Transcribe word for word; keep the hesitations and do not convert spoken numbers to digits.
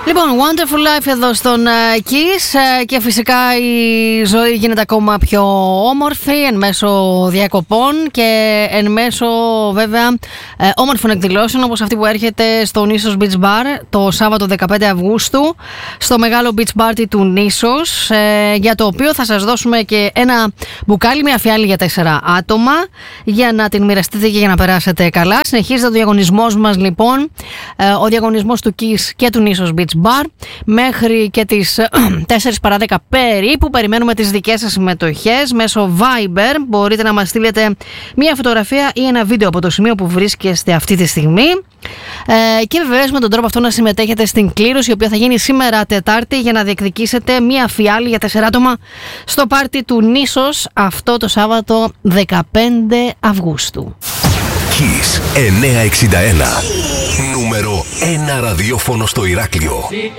Λοιπόν, Wonderful Life εδώ στον uh, Kiss uh, και φυσικά η ζωή γίνεται ακόμα πιο όμορφη εν μέσω διακοπών και εν μέσω βέβαια uh, όμορφων εκδηλώσεων όπως αυτή που έρχεται στο Νήσος Beach Bar το Σάββατο δεκαπέντε Αυγούστου στο μεγάλο beach party του Νήσος, uh, για το οποίο θα σας δώσουμε και ένα μπουκάλι, μια φιάλη για τέσσερα άτομα για να την μοιραστείτε και για να περάσετε καλά. Συνεχίζεται ο διαγωνισμός μας λοιπόν, uh, ο διαγωνισμός του Kiss και του Νήσος Beach Bar μέχρι και τις τέσσερις παρά δέκα περίπου. Περιμένουμε τις δικές σας συμμετοχές μέσω Viber. Μπορείτε να μας στείλετε μια φωτογραφία ή ένα βίντεο από το σημείο που βρίσκεστε αυτή τη στιγμή, ε, και βεβαίως με τον τρόπο αυτό να συμμετέχετε στην κλήρωση η οποία θα γίνει σήμερα Τετάρτη για να διεκδικήσετε μια φιάλη για τέσσερα άτομα στο πάρτι του Νήσος αυτό το Σάββατο δεκαπέντε Αυγούστου. Kiss εννιακόσια εξήντα ένα, νούμερο ένα ραδιόφωνο στο Ηράκλειο.